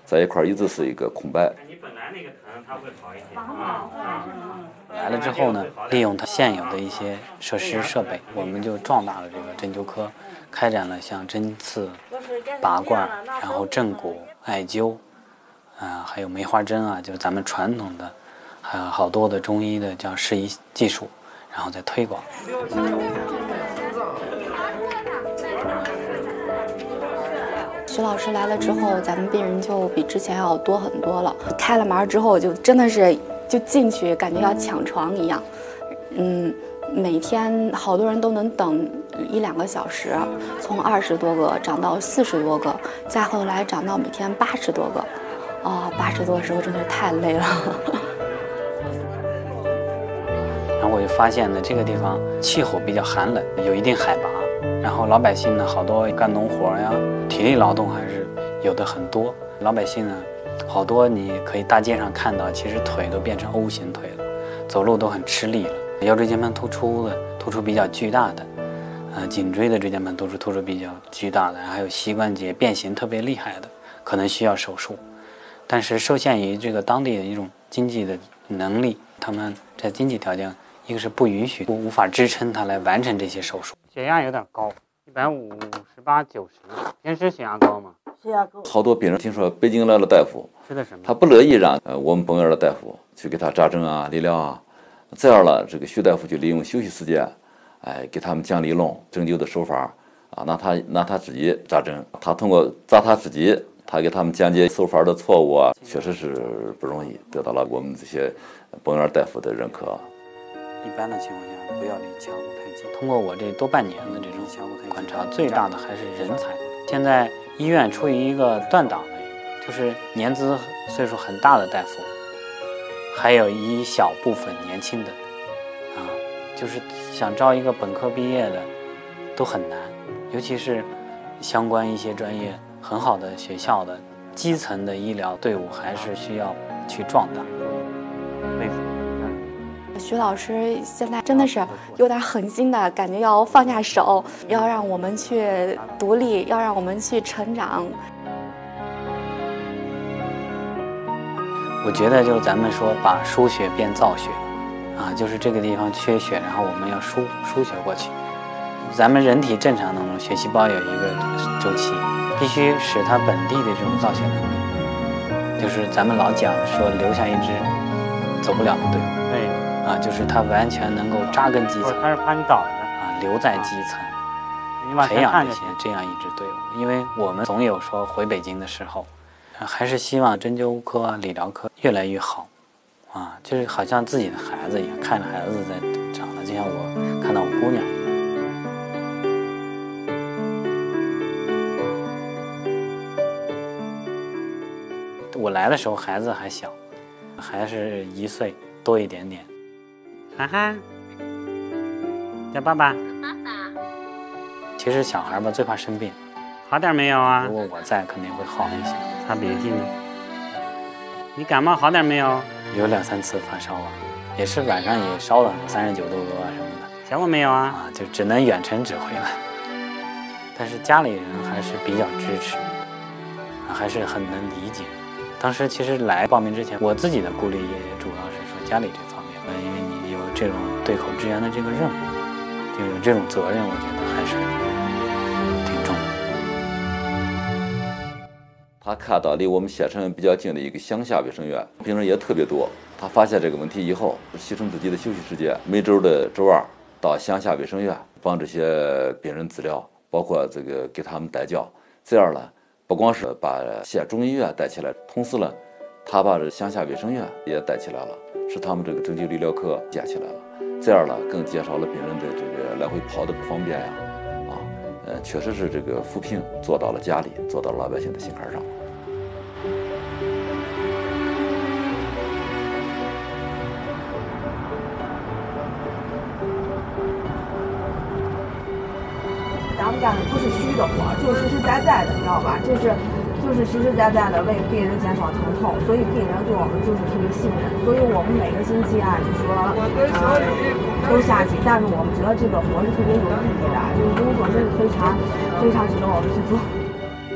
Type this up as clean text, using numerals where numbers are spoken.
在一块一直是一个空白。 你本来那个疼它会好一些。 来了之后呢，利用它现有的一些设施设备，我们就壮大了这个针灸科，开展了像针刺、拔罐，然后正骨、艾灸，还有梅花针啊，就是咱们传统的，还有好多的中医的叫适宜技术，然后再推广。 徐老师来了之后，咱们病人就比之前要多很多了。开了门之后，就真的是就进去，感觉要抢床一样。每天好多人都能等1-2个小时，从20多个涨到40多个，再后来涨到每天80多个。80多的时候真的是太累了。 然后我就发现呢，这个地方气候比较寒冷，有一定海拔，然后老百姓呢，好多干农活呀，体力劳动还是有的很多。老百姓呢，好多你可以大街上看到，其实腿都变成 O 型腿了，走路都很吃力了。腰椎间盘突出比较巨大的，颈椎的椎间盘突出比较巨大的，还有膝关节变形特别厉害的，可能需要手术。但是受限于这个当地的一种经济的能力，他们在经济条件，一个是不允许，无法支撑他来完成这些手术。 血压有点高，158、90，平时血压高吗？ 血压高。 好多病人听说北京来了大夫， 吃的什么？ 他不乐意让我们本院的大夫去给他扎针啊、理疗啊，这样了，这个徐大夫就利用休息时间，给他们讲理论、针灸的手法啊，让他自己扎针，他通过扎他自己。他给他们讲解手法的错误啊，确实是不容易，得到了我们这些本院大夫的认可。 一般的情况下，不要离腔骨太近。通过我这多半年的这种腔骨太近观察，最大的还是人才。现在医院处于一个断档的就是年资岁数很大的大夫，还有一小部分年轻的，就是想招一个本科毕业的都很难，尤其是相关一些专业。很好的学校的基层的医疗队伍还是需要去壮大。 徐老师现在真的是有点狠心的感觉，要放下手，要让我们去独立，要让我们去成长。 我觉得就是咱们说把输血变造血就是这个地方缺血，然后我们要输血过去。咱们人体正常当中血细胞有一个周期，必须使它本地的这种造血能力，就是咱们老讲说留下一支走不了的队伍， 对， 就是它完全能够扎根基层， 他是怕你倒的留在基层，培养这样一支队伍。因为我们总有说回北京的时候，还是希望针灸科理疗科越来越好，就是好像自己的孩子一样，看着孩子在长了，就像我看到我姑娘一样。我来的时候孩子还小，还是1岁多一点点。 涵涵，叫爸爸。 爸爸。 其实小孩吧最怕生病， 好点没有啊？ 如果我在，肯定会好一些。 擦鼻涕呢。你感冒好点没有？ 有2-3次发烧也是晚上也烧了39度多什么的。 想我没有啊？ 就只能远程指挥了。但是家里人还是比较支持，还是很能理解。当时其实来报名之前，我自己的顾虑也主要是说家里这方面，因为你有这种对口支援的这个任务，就有这种责任，我觉得还是挺重的。 他看到离我们县城比较近的一个乡下卫生院，病人也特别多。他发现这个问题以后，牺牲自己的休息时间，每周的周2到乡下卫生院帮这些病人治疗，包括这个给他们带教，这样呢。不光是把县中医院带起来，同时呢，他把这乡下卫生院也带起来了，使他们这个针灸理疗科建起来了。这样呢，更减少了病人的这个来回跑的不方便呀。确实是这个扶贫做到了家里，做到了老百姓的心坎上。 咱们干的不是虚的活，就是实实在在的，你知道吧？就是实实在在的为病人减少疼痛，所以病人对我们就是特别信任，所以我们每个星期就说都下去，但是我们觉得这个活是特别有意义的，这个工作真是非常非常值得我们去做。